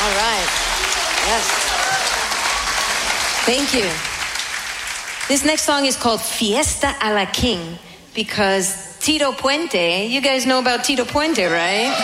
All right. Yes. Thank you. This next song is called Fiesta a la King because Tito Puente, you guys know about Tito Puente, right?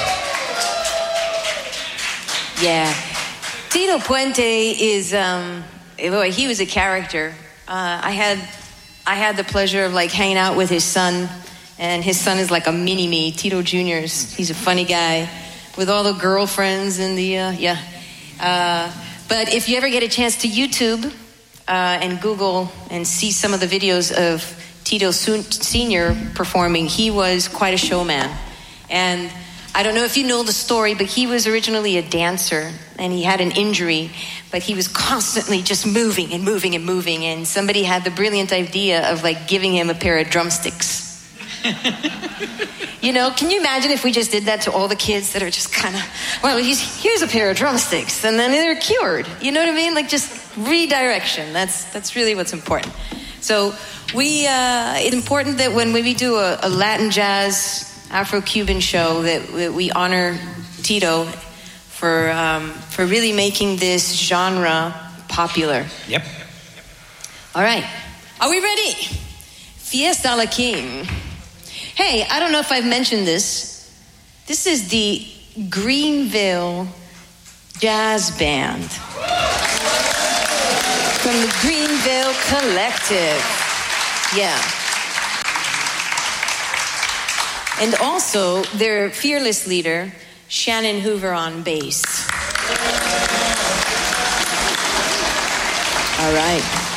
Yeah. Tito Puente is, he was a character. I had the pleasure of like hanging out with his son, and his son is like a mini-me, Tito Jr.'s. He's a funny guy with all the girlfriends and the, but if you ever get a chance to YouTube and Google and see some of the videos of Tito Sr. performing, he was quite a showman. And I don't know if you know the story, but he was originally a dancer and he had an injury, but he was constantly just moving and moving and moving. And somebody had the brilliant idea of like giving him a pair of drumsticks. You know, can you imagine if we just did that to all the kids that are just kind of, well, here's a pair of drumsticks and then they're cured. You know what I mean? Like just redirection. That's really what's important. So it's important that when we do a Latin jazz Afro-Cuban show that we honor Tito for really making this genre popular. Yep. All right. Are we ready? Fiesta a la King. Hey, I don't know if I've mentioned this. This is the Greenville Jazz Band from the Greenville Collective. Yeah. And also their fearless leader, Shannon Hoover on bass. All right.